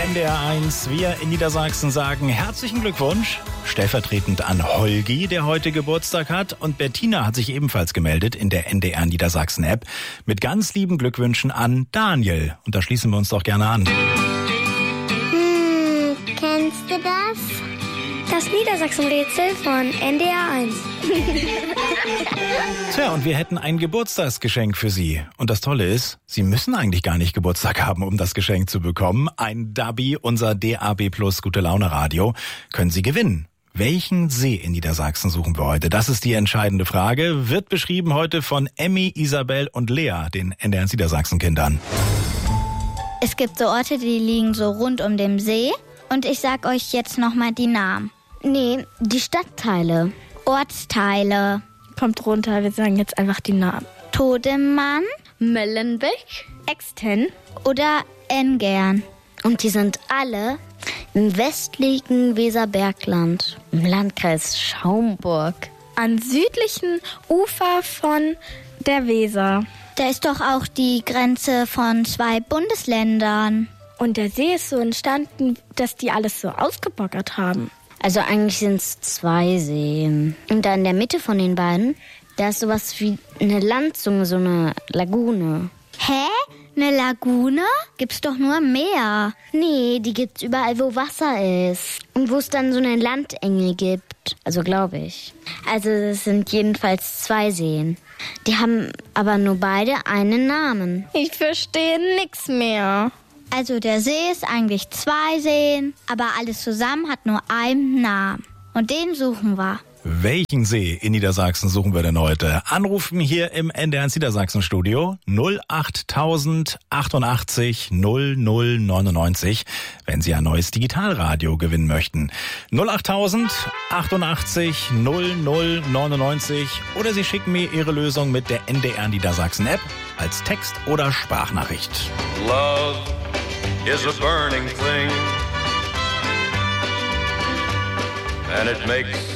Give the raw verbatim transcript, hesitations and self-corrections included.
N D R eins. Wir in Niedersachsen sagen herzlichen Glückwunsch. Stellvertretend an Holgi, der heute Geburtstag hat. Und Bettina hat sich ebenfalls gemeldet in der N D R Niedersachsen-App mit ganz lieben Glückwünschen an Daniel. Und da schließen wir uns doch gerne an. Hm, kennst du das? Das Niedersachsen-Rätsel von N D R eins. Tja, und wir hätten ein Geburtstagsgeschenk für Sie. Und das Tolle ist, Sie müssen eigentlich gar nicht Geburtstag haben, um das Geschenk zu bekommen. Ein Dabi, unser D A B Plus Gute Laune Radio, können Sie gewinnen. Welchen See in Niedersachsen suchen wir heute? Das ist die entscheidende Frage. Wird beschrieben heute von Emmy, Isabel und Lea, den N D R eins Niedersachsen-Kindern. Es gibt so Orte, die liegen so rund um den See. Und ich sag euch jetzt nochmal die Namen. Nee, die Stadtteile. Ortsteile. Kommt runter, wir sagen jetzt einfach die Namen. Todemann, Mellenbeck, Exten oder Engern. Und die sind alle im westlichen Weserbergland, im Landkreis Schaumburg. Am südlichen Ufer von der Weser. Da ist doch auch die Grenze von zwei Bundesländern. Und der See ist so entstanden, dass die alles so ausgebaggert haben. Also eigentlich sind es zwei Seen. Und da in der Mitte von den beiden, da ist sowas wie eine Landzunge, so eine Lagune. Hä? Eine Lagune? Gibt's doch nur am Meer. Nee, die gibt's überall, wo Wasser ist. Und wo es dann so eine Landenge gibt. Also glaube ich. Also es sind jedenfalls zwei Seen. Die haben aber nur beide einen Namen. Ich verstehe nix mehr. Also der See ist eigentlich zwei Seen, aber alles zusammen hat nur einen Namen. Und den suchen wir. Welchen See in Niedersachsen suchen wir denn heute? Anrufen hier im N D R eins Niedersachsen Studio null acht tausend achtundachtzig null null neunundneunzig, wenn Sie ein neues Digitalradio gewinnen möchten. null acht tausend achtundachtzig null null neunundneunzig oder Sie schicken mir Ihre Lösung mit der N D R Niedersachsen App als Text oder Sprachnachricht. Love is a burning thing, and it makes